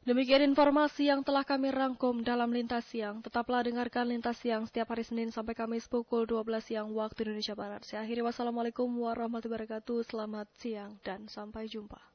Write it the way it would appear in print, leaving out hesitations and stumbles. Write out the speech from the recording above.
Demikian informasi yang telah kami rangkum dalam Lintas Siang. Tetaplah dengarkan Lintas Siang setiap hari Senin sampai Kamis pukul 12 siang waktu Indonesia Barat. Saya akhiri, wassalamualaikum warahmatullahi wabarakatuh. Selamat siang dan sampai jumpa.